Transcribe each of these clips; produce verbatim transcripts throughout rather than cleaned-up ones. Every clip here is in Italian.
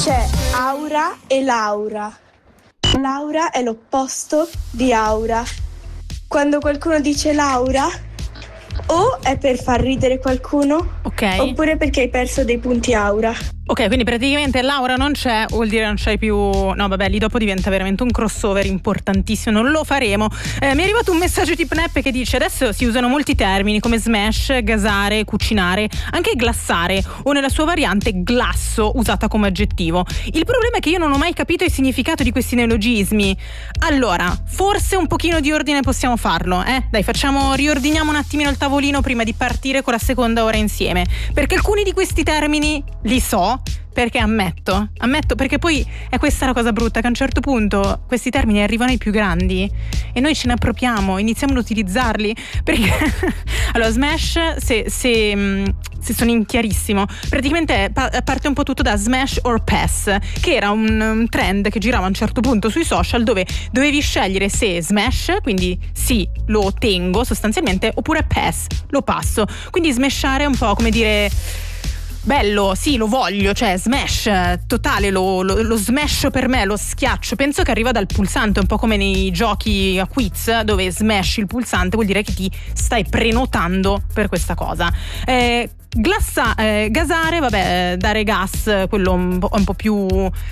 C'è aura e Laura. Laura è l'opposto di aura. Quando qualcuno dice Laura, o è per far ridere qualcuno, ok, oppure perché hai perso dei punti aura. Ok, quindi praticamente Laura non c'è, vuol dire non c'hai più. No, vabbè, lì dopo diventa veramente un crossover importantissimo, non lo faremo. Eh, mi è arrivato un messaggio di Pnep che dice: adesso si usano molti termini come smash, gasare, cucinare, anche glassare, o nella sua variante glasso, usata come aggettivo. Il problema è che io non ho mai capito il significato di questi neologismi. Allora, forse un pochino di ordine possiamo farlo, eh? Dai, facciamo, riordiniamo un attimino il tavolino prima di partire con la seconda ora insieme, perché alcuni di questi termini li so. Perché ammetto, ammetto perché poi è questa la cosa brutta, che a un certo punto questi termini arrivano ai più grandi e noi ce ne appropriamo, iniziamo ad utilizzarli, perché allora smash, se, se, se sono in chiarissimo, praticamente parte un po' tutto da smash or pass, che era un, un trend che girava a un certo punto sui social, dove dovevi scegliere se smash, quindi sì, lo tengo sostanzialmente, oppure pass, lo passo. Quindi smashare è un po' come dire bello, sì, lo voglio, cioè smash totale, lo, lo, lo smash per me, lo schiaccio. Penso che arriva dal pulsante, un po' come nei giochi a quiz dove smash il pulsante vuol dire che ti stai prenotando per questa cosa. eh, glassa, eh, gasare, vabbè, dare gas, quello un po', un po' più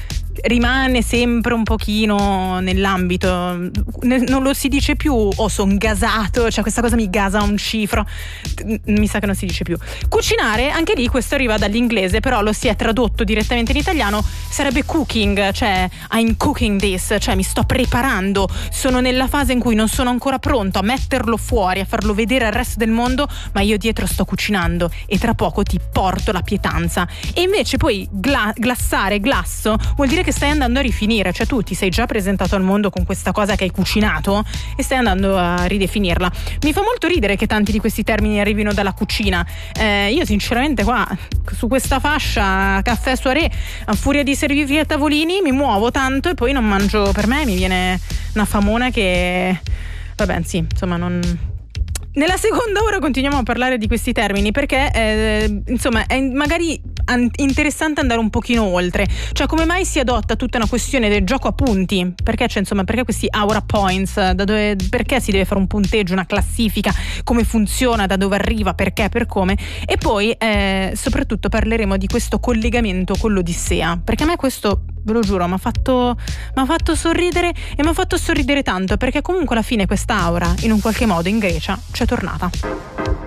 rimane sempre un pochino nell'ambito, non lo si dice più o oh, son gasato, cioè questa cosa mi gasa un cifro, mi sa che non si dice più. Cucinare, anche lì questo arriva dall'inglese, però lo si è tradotto direttamente in italiano, sarebbe cooking, cioè I'm cooking this, cioè mi sto preparando, sono nella fase in cui non sono ancora pronto a metterlo fuori, a farlo vedere al resto del mondo, ma io dietro sto cucinando e tra poco ti porto la pietanza. E invece poi gla- glassare, glasso, vuol dire che stai andando a rifinire, cioè tu ti sei già presentato al mondo con questa cosa che hai cucinato e stai andando a ridefinirla. Mi fa molto ridere che tanti di questi termini arrivino dalla cucina. Eh, io sinceramente qua su questa fascia caffè soirée, a furia di servirvi a tavolini mi muovo tanto e poi non mangio, per me mi viene una famona che vabbè, sì, insomma non. Nella seconda ora continuiamo a parlare di questi termini perché eh, insomma è magari an- interessante andare un pochino oltre, cioè come mai si adotta tutta una questione del gioco a punti, perché c'è insomma perché questi aura points, da dove, perché si deve fare un punteggio, una classifica, come funziona, da dove arriva, perché, per come, e poi eh, soprattutto parleremo di questo collegamento con l'Odissea, perché a me questo, ve lo giuro, mi ha fatto mi ha fatto sorridere e mi ha fatto sorridere tanto, perché comunque alla fine questa aura in un qualche modo in Grecia c'è tornata.